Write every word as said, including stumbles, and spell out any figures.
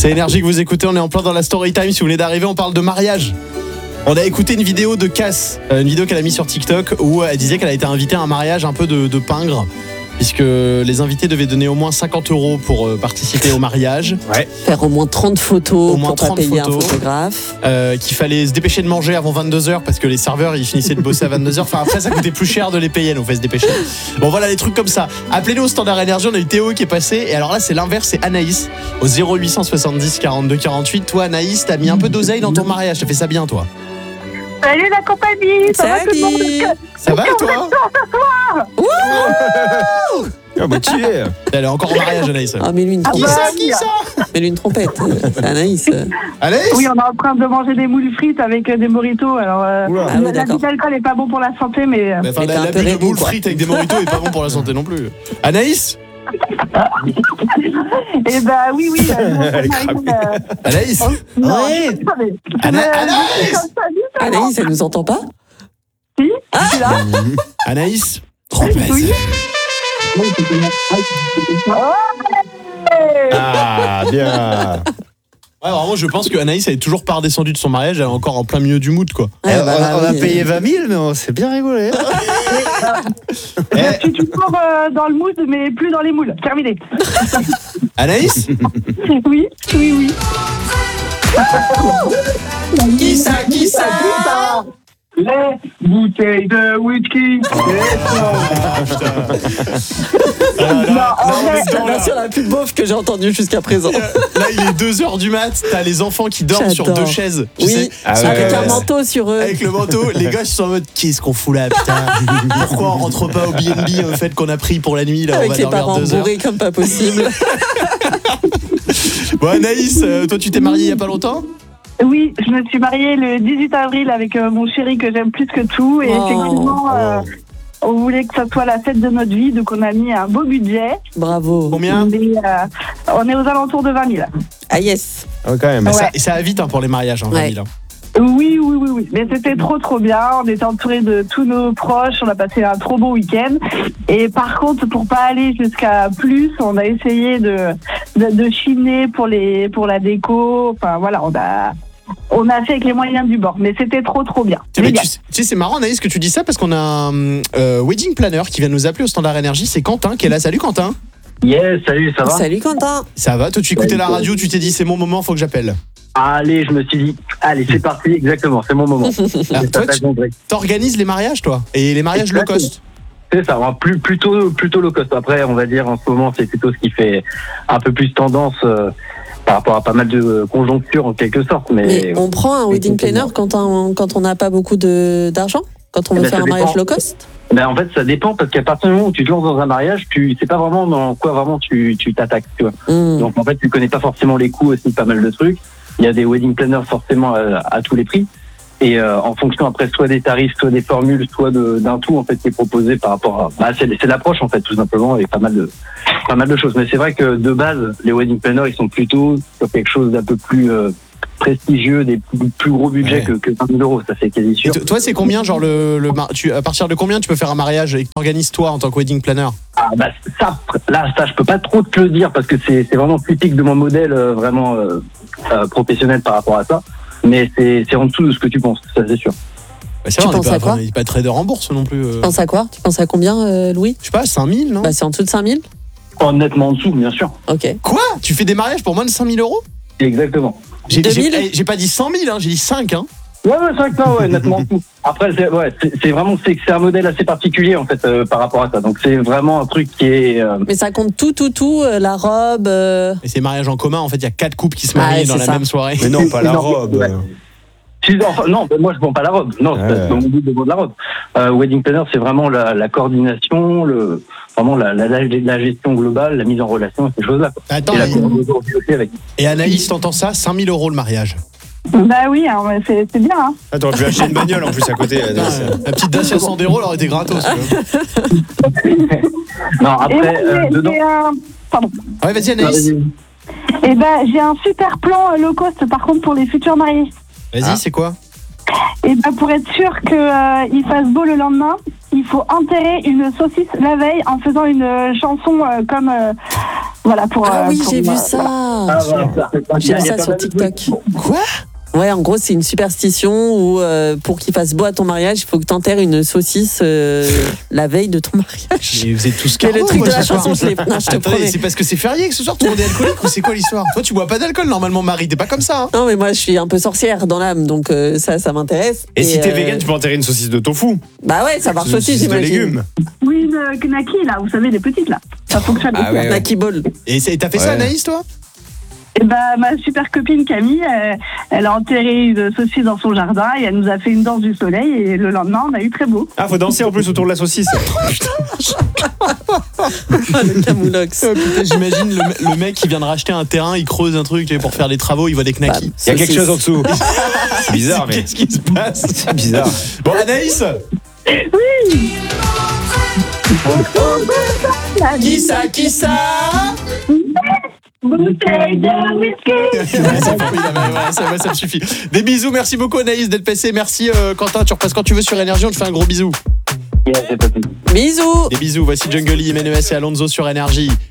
C'est Énergie que vous écoutez, on est en plein dans la story time. Si vous venez d'arriver, on parle de mariage. On a écouté une vidéo de Cass, une vidéo qu'elle a mise sur TikTok où elle disait qu'elle a été invitée à un mariage un peu de, de pingre, puisque les invités devaient donner au moins cinquante euros pour euh, participer au mariage. Ouais. Faire au moins trente photos Au moins pour pas trente payer photos. un photographe. Euh, qu'il fallait se dépêcher de manger avant vingt-deux heures parce que les serveurs ils finissaient de bosser à vingt-deux heures. Enfin après ça coûtait plus cher de les payer, donc on fait se dépêcher. Bon voilà les trucs comme ça. Appelez-nous au standard énergie, on a eu Théo qui est passé et alors là c'est l'inverse, c'est Anaïs au zéro huit cent soixante-dix quarante-deux quarante-huit. Toi Anaïs, t'as mis un peu d'oseille dans ton mariage, t'as fait ça bien toi. Salut la compagnie, ça va tout le monde? Salut. Ça va et toi? Ah, motivé. Elle est encore en mariage Anaïs. Ah, mets-lui une Ah Qui trompette. ça, qui ça? Mets-lui une trompette. euh, C'est Anaïs. euh. Anaïs? Oui, on est en train de manger des moules frites avec euh, des moritos. Alors, euh, Oula. Ah oui, la d'accord. l'alcool est pas bon pour la santé, mais. euh, Mais enfin, Mais t'es la, un la peu bulle de rebou, moules quoi. frites avec des moritos est pas bon pour la santé non plus. Anaïs? Eh ben oui, oui. euh, Elle est nous, cramée. euh, Anaïs? non, Ouais. je sais pas, mais- Ana- mais, euh, Anaïs comme ça, dis ça, Anaïs, elle nous entend pas? si, tu là. Anaïs? Trompette. Oui. Ah, bien. Ouais, vraiment, je pense que Anaïs, elle est toujours pas redescendue de son mariage, elle est encore en plein milieu du mood, quoi. Ouais, Eh, bah, on a, on a oui. payé vingt mille, mais on s'est bien rigolé. Je suis toujours euh, dans le mood, mais plus dans les moules. Terminé. Anaïs? Oui, oui, oui. Qui ça, qui ça? Les bouteilles de whisky. Ah, là, Non, là, en on vrai, est C'est dans la la- version la plus beauf que j'ai entendue jusqu'à présent. Là, il est deux heures du mat, t'as les enfants qui dorment sur J'adore. deux chaises. Tu Oui, sais, Ah ceux ouais, qui avec ouais, un ouais. manteau sur eux. Avec le manteau, les gars sont en mode qu'est-ce qu'on fout là, putain? Pourquoi on rentre pas au B and B au fait qu'on a pris pour la nuit là? On Avec va les dormir parents deux heures. bourrés comme pas possible. Bon, Anaïs, euh, toi tu t'es mariée il y a pas longtemps? Oui, je me suis mariée le dix-huit avril avec euh, mon chéri que j'aime plus que tout. Et Oh. effectivement, euh, on voulait que ça soit la fête de notre vie, donc on a mis un beau budget. Bravo. Combien? On est, euh, on est aux alentours de vingt mille. Ah yes. Ah, quand même. Mais ça, Ouais. et ça va vite hein, pour les mariages, hein, Ouais. vingt mille, hein. Oui, oui, oui, oui. Mais c'était trop, trop bien. On était entourés de tous nos proches. On a passé un trop beau week-end. Et par contre, pour pas aller jusqu'à plus, on a essayé de, de, de chiner pour les, pour la déco. Enfin, voilà, on a, on a fait avec les moyens du bord. Mais c'était trop, trop bien. Mais Génial. tu, sais- tu sais, c'est marrant, Anaïs, que tu dis ça parce qu'on a un euh, wedding planner qui vient nous appeler au Standard Énergie. C'est Quentin qui est là. Salut Quentin. Yes, salut, ça va? Salut Quentin. Ça va? Toi, tu écoutais la radio, tu t'es dit c'est mon moment, faut que j'appelle. Allez, je me suis dit, allez, c'est parti, exactement, c'est mon moment. Alors, Ça toi, t'a tu compris. t'organises les mariages, toi? Et les mariages low Exactement. cost? C'est ça, hein, plus, plutôt, plutôt low cost. Après, on va dire, en ce moment, c'est plutôt ce qui fait un peu plus tendance euh, par rapport à pas mal de conjonctures, en quelque sorte. Mais, Mais on prend un wedding planner quand on quand on n'a pas beaucoup de d'argent, quand on veut Eh ben, faire ça un mariage dépend. low cost. ben, en fait, ça dépend, parce qu'à partir du moment où tu te lances dans un mariage, tu sais pas vraiment dans quoi vraiment tu tu t'attaques, tu vois. Hmm. Donc, en fait, tu connais pas forcément les coûts aussi, pas mal de trucs. Il y a des wedding planners forcément à, à tous les prix. Et euh, en fonction après soit des tarifs, soit des formules, soit de, d'un tout en fait qui est proposé par rapport à, bah, c'est, c'est l'approche en fait tout simplement et pas mal de pas mal de choses. Mais c'est vrai que de base les wedding planners ils sont plutôt sur quelque chose d'un peu plus euh, prestigieux, des plus, plus gros budgets Ouais. que, que vingt mille euros, ça c'est quasi Et sûr. to- toi, c'est combien, genre, le, le mar- tu, à partir de combien tu peux faire un mariage et que t'organises toi en tant que wedding planner? Ah, bah, ça, là, ça, je peux pas trop te le dire parce que c'est, c'est vraiment typique de mon modèle euh, vraiment euh, euh, professionnel par rapport à ça. Mais c'est, c'est en dessous de ce que tu penses, ça c'est sûr. Bah, c'est Tu vrai, on penses est pas, à quoi enfin, on est pas trader en bourse non plus. euh. Tu penses à quoi? Tu penses à combien, euh, Louis? Je sais pas, cinq mille, non? Bah c'est en dessous de cinq mille. Honnêtement en dessous, bien sûr. Ok. Quoi? Tu fais des mariages pour moins de cinq mille euros? Exactement. J'ai, deux mille? j'ai, j'ai pas dit cent mille, hein, j'ai dit cinq. Hein. Ouais, ouais, c'est vrai que non, ouais, nettement en dessous. Après, c'est, ouais, c'est, c'est vraiment, c'est, c'est un modèle assez particulier en fait euh, par rapport à ça. Donc c'est vraiment un truc qui est. euh, Mais ça compte tout, tout, tout, euh, la robe. euh, Et ces mariages en commun, en fait, il y a quatre couples qui se Ah, marient ouais, dans c'est la ça. même soirée. Mais non, pas la Non, robe. ouais. Si, enfin, non, ben, moi je vends pas la robe. Non, c'est Ouais. pas mon but de vendre la robe. Euh, wedding planner, c'est vraiment la, la coordination, le, vraiment la, la, la, la gestion globale, la mise en relation, ces choses-là. quoi. Attends, Et la et, coordination aussi avec. et Anaïs, t'entends ça? cinq mille euros le mariage. Bah oui, hein, mais c'est, c'est bien. Hein. Ah, t'aurais pu acheter une bagnole en plus à côté. Putain, Anaïs. euh, la petite Dacia Sandero, elle aurait été gratos. tu vois. Non, Et moi, après, euh, j'ai, dedans. j'ai un... Pardon. Ouais, vas-y, Non, Anaïs. vas-y. Eh ben, j'ai un super plan euh, low cost, par contre, pour les futurs mariés. Vas-y, Ah. c'est quoi? Et ben, pour être sûr qu'il euh, fasse beau le lendemain, il faut enterrer une saucisse la veille en faisant une euh, chanson euh, comme... euh, voilà, pour... Ah euh, oui, pour, j'ai euh, vu ça. Ah, voilà, ça. J'ai Il y a- vu il y a ça pas sur mal de TikTok. trucs. Quoi? Ouais, en gros, c'est une superstition où euh, pour qu'il fasse beau à ton mariage, il faut que t'enterres une saucisse euh, la veille de ton mariage. Mais vous êtes tous Mais le carreaux, truc moi, de la ce soir. chanson, je l'ai. Non, je te Attendez, promets. c'est parce que c'est férié que ce soir tout le monde est alcoolique ou c'est quoi l'histoire? Toi, tu bois pas d'alcool normalement, Marie, t'es pas comme ça. Hein. Non, mais moi, je suis un peu sorcière dans l'âme, donc euh, ça, ça m'intéresse. Et si t'es euh, vegan, tu peux enterrer une saucisse de tofu. Bah ouais, ça marche aussi, Saucisse de j'imagine. légumes. Oui, une Knaki, là, vous savez, les petites, là. Ça fonctionne. Ah ouais, ouais. Lucky Ball. Et c'est- t'as fait ça, Ouais. Anaïs, toi? Et bah, ma super copine Camille, elle, elle a enterré une saucisse dans son jardin et elle nous a fait une danse du soleil et le lendemain, on a eu très beau. Ah, faut danser en plus autour de la saucisse. Le camoulox. Oh, putain, j'imagine le, le mec qui vient de racheter un terrain, il creuse un truc et pour faire les travaux, il voit des knackis. Bah, Il y a quelque saucisse. chose en dessous. C'est bizarre, mais Qu'est-ce qui se passe? c'est bizarre. Bon, Anaïs, qui ça, qui ça? Bouteille de whisky. C'est formidable, voilà, ça, ouais, ça me suffit. Des bisous, merci beaucoup Anaïs d'être passé. Merci euh, Quentin, tu repasses quand tu veux sur Énergie, on te fait un gros bisou. Yeah, c'est pas possible. Bisous. Des bisous, voici Jungle E, M N E S et Alonso sur Énergie.